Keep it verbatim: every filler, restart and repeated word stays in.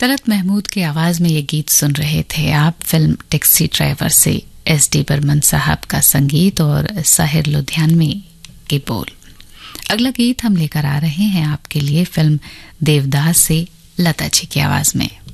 तलत महमूद की आवाज में ये गीत सुन रहे थे आप। फिल्म टैक्सी ड्राइवर से एस डी बर्मन साहब का संगीत और साहिर लुधियानवी के बोल। अगला गीत हम लेकर आ रहे हैं आपके लिए फिल्म देवदास से लता जी की आवाज में।